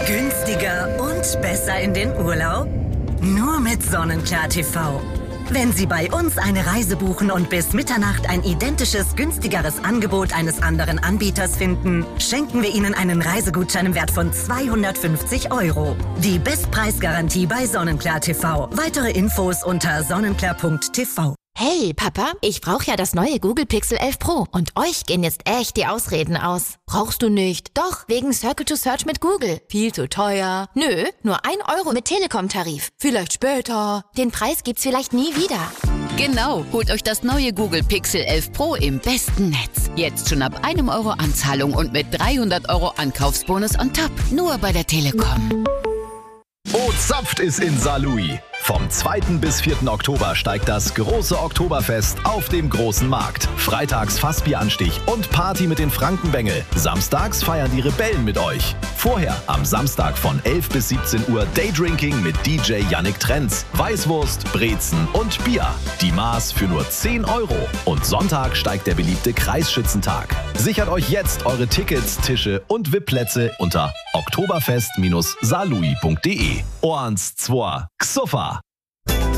Günstiger und besser in den Urlaub? Nur mit Sonnenklar TV. Wenn Sie bei uns eine Reise buchen und bis Mitternacht ein identisches, günstigeres Angebot eines anderen Anbieters finden, schenken wir Ihnen einen Reisegutschein im Wert von 250 €. Die Bestpreisgarantie bei Sonnenklar TV. Weitere Infos unter sonnenklar.tv. Hey, Papa, ich brauche ja das neue Google Pixel 11 Pro und euch gehen jetzt echt die Ausreden aus. Brauchst du nicht? Doch, wegen Circle to Search mit Google. Viel zu teuer. Nö, nur 1 € mit Telekom-Tarif. Vielleicht später. Den Preis gibt's vielleicht nie wieder. Genau, holt euch das neue Google Pixel 11 Pro im besten Netz. Jetzt schon ab 1 € Anzahlung und mit 300 € Ankaufsbonus on top. Nur bei der Telekom. Oh, zapft ist in Saarlouis. Vom 2. bis 4. Oktober steigt das große Oktoberfest auf dem großen Markt. Freitags Fassbieranstich und Party mit den Frankenbengel. Samstags feiern die Rebellen mit euch. Vorher am Samstag von 11 bis 17 Uhr Daydrinking mit DJ Yannick Trenz. Weißwurst, Brezen und Bier. Die Maß für nur 10 €. Und Sonntag steigt der beliebte Kreisschützentag. Sichert euch jetzt eure Tickets, Tische und VIP-Plätze unter oktoberfest-saarlouis.de. Orns 2 Xuffa.